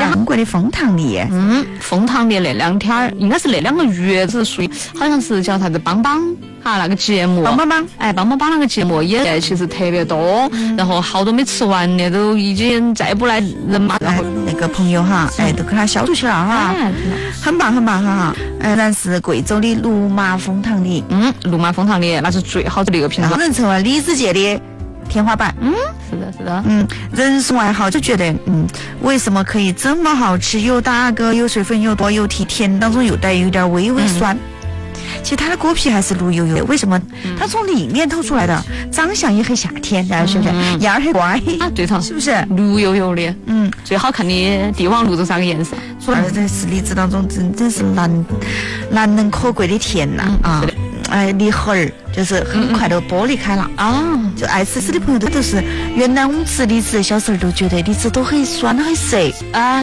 中国的枫糖梨。 枫糖梨那2天应该是那2个月子属于好像是叫啥子帮帮哈那个节目。 帮帮帮， 哎，帮帮帮那个节目也其实特别多，然后好多没吃完的都已经再不来人嘛。然后那个朋友哈，都给他消毒起了哈，很棒很棒哈。然是贵州的鲁麻枫糖梨。 鲁麻枫糖梨那是最好的一个品种， 能成为李子界的天花板。 是的，是的。 人送爱好就觉得，为什么可以这么好吃？有打嗝，有水分，有多，有甜，当中又带有点微微酸。其实它的果皮还是绿油油的，为什么？它从里面透出来的，长相也很夏天，大家晓不晓得？样儿很乖啊，对头， 是不是？ 绿油油的，最好看的帝王绿是啥个颜色？ 而这是梨子当中真是难能可贵的甜呐啊！梨核儿就是很快都剥离开了啊！就爱吃的朋友都是，原来我们吃梨子，小时候都觉得梨子都很酸很涩啊。